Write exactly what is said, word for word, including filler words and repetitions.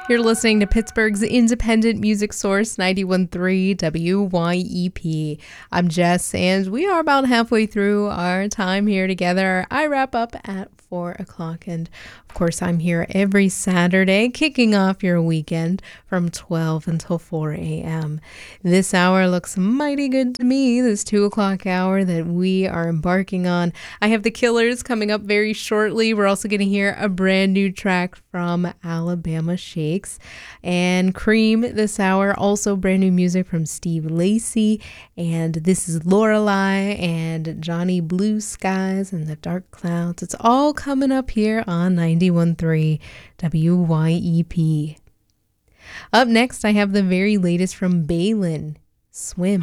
You're listening to Pittsburgh's independent music source, ninety-one point three W Y E P. I'm Jess, and we are about halfway through our time here together. I wrap up at four o'clock, and of course, I'm here every Saturday, kicking off your weekend from twelve until four a.m. This hour looks mighty good to me, this two o'clock hour that we are embarking on. I have the Killers coming up very shortly. We're also going to hear a brand new track from Alabama Shakes and Cream this hour. Also brand new music from Steve Lacy, and this is Lorelei and Johnny Blue Skies and the Dark Clouds. It's all coming up here on ninety-one point three W Y E P. Up next, I have the very latest from Balin, Swim.